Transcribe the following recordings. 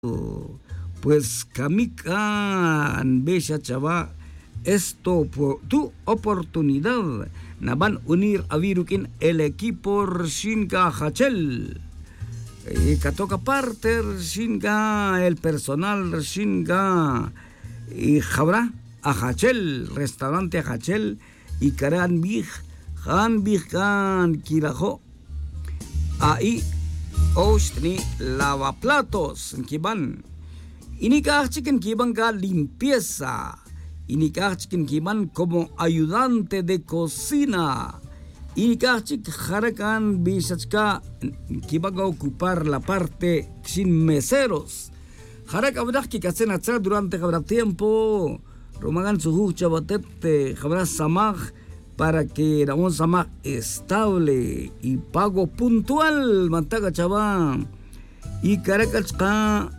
Pues Kamikan Besha Chava, esto por tu oportunidad. Naban unir a Virukin el equipo Shinga Hachel. Y Katoka Parter Shinga, el personal Shinga. Y Jabra a Hachel, restaurante Hachel. Y Karan Big, Han Big Han Kirajo. Ahí, Ostni lavaplatos, Kiban. Ini chicken kiban ka limpieza. Ini chicken kiban como ayudante de cocina. Ini chicken harakan bisachka kiban ka ocupar la parte sin meseros. Haraka abdak ki kasen atsar durante kabra tiempo. Romagan suhu chabatete kabra samaj para que era un samaj estable y pago puntual mantaga chava. Y karakachka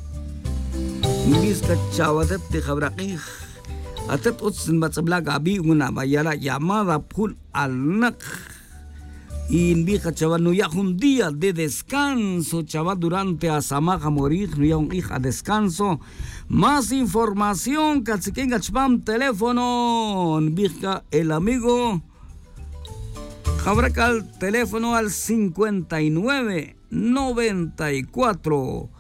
Miska chawatet te jabraqih atet utsin batsablaga abi una bayara llamada pul alnak inbija chava no ya un día de descanso chava durante asamaja morir no ya un hija descanso. Más información katsikenga chpam teléfono inbija el amigo jabraca al teléfono al 59 94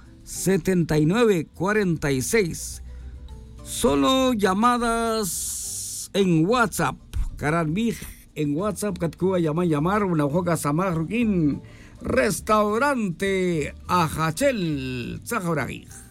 7946. Solo llamadas en WhatsApp. Karanbij en WhatsApp Katkua llamar una hoja Samarrukin. Restaurante Ajachel Tzajauragij.